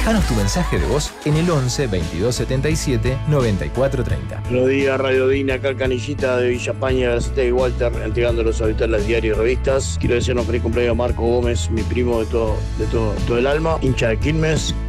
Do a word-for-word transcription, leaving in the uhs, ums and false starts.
Déjanos tu mensaje de voz en el once veintidós setenta y siete noventa y cuatro treinta. Buenos días, Radio Dina, acá Canillita de Villa España, Gaceta y Walter, entregando los habituales diarios y revistas. Quiero desearnos feliz cumpleaños a Marco Gómez, mi primo de todo, de todo, todo el alma, hincha de Quilmes.